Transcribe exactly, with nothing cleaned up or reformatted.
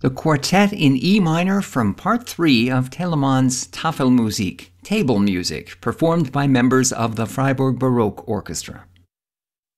The quartet in E minor from Part three of Telemann's Tafelmusik, Table Music, performed by members of the Freiburg Baroque Orchestra.